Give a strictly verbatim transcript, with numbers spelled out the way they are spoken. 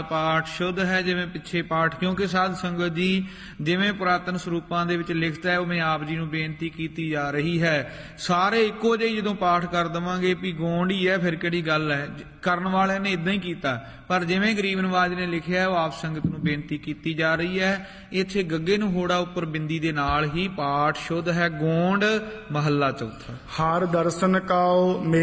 ਪਾਠ ਸ਼ੁੱਧ ਹੈ ਜਿਵੇਂ ਪਿੱਛੇ ਪਾਠ, ਕਿਉਂਕਿ ਸਾਧ ਸੰਗਤ ਜੀ ਜਿਵੇਂ ਪੁਰਾਤਨ ਸਰੂਪਾਂ ਦੇ ਵਿੱਚ ਲਿਖਤ ਹੈ ਉਵੇਂ ਆਪ ਜੀ ਨੂੰ ਬੇਨਤੀ ਕੀਤੀ ਜਾ ਰਹੀ ਹੈ। ਸਾਰੇ ਇੱਕੋ ਜਿਹੇ ਜਦੋਂ ਪਾਠ ਕਰ ਦੇਵਾਂਗੇ ਵੀ ਗੋਂਡ ਹੀ ਹੈ, ਫਿਰ ਕਿਹੜੀ ਗੱਲ ਹੈ। ਕਰਨ ਵਾਲਿਆਂ ਨੇ ਇਦਾਂ ਹੀ ਕੀਤਾ, ਪਰ ਜਿਵੇਂ ਗਰੀਬ ਨਵਾਜ ਨੇ ਲਿਖਿਆ ਉਹ ਆਪ ਸੰਗਤ ਨੂੰ ਬੇਨਤੀ ਕੀਤੀ ਜਾ ਰਹੀ ਹੈ। ਇੱਥੇ ਗੱਗੇ ਨੂੰ ਹੋੜਾ ਉੱਪਰ ਬਿੰਦੀ ਦੇ ਨਾਲ ਹੀ ਪਾਠ ਸ਼ੁੱਧ ਹੈ। ਗੋਂਡ ਮਹੱਲਾ ਚੌਥਾ। ਹਰ ਦਰਸ਼ਨ ਕਾਉ